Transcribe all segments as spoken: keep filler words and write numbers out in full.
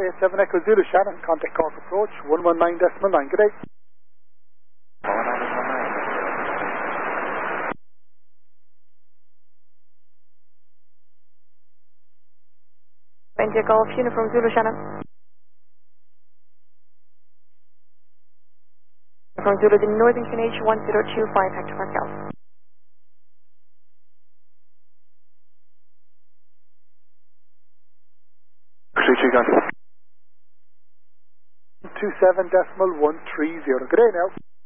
eight seven Echo Zulu Shannon, contact Cork approach, one one nine decimal nine, good day. India Golf Uniform Zulu Shannon. From Zulu the Northern Canadian one zero two five hectopascal. two seven decimal one three zero, good day now.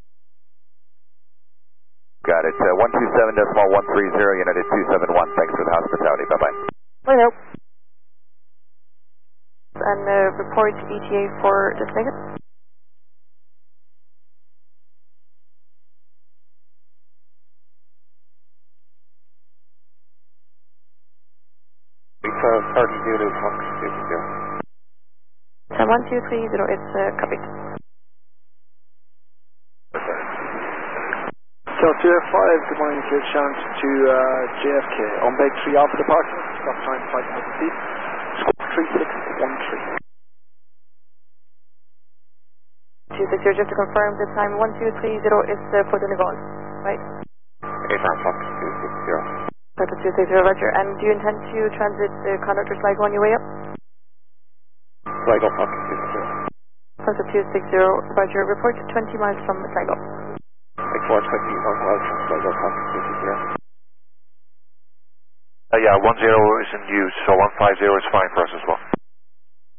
Got it, uh, one two seven decimal one three zero, United two seven one, thanks for the hospitality, bye-bye. Bye now. And uh, report E T A for destination. It's uh, starting Zulu Fox two zero. So one two three zero, it's uh, copied. So two F five, good morning, clear challenge to uh, J F K. On bag three Alpha departure, stop time five hundred feet. Squawk three six one three. two six zero, just to confirm the time one two three zero is uh, for the Nivol, right? Airframe Fox two six zero. That's two six zero, Roger. And do you intend to transit the conductor Sligo on your way up? Sligo Fox two six zero. That's two six zero, Roger. Report twenty miles from Sligo. Like four twenty one miles from Sligo Fox two six zero. Uh, yeah, one zero is in use, so one five zero is fine for us as well.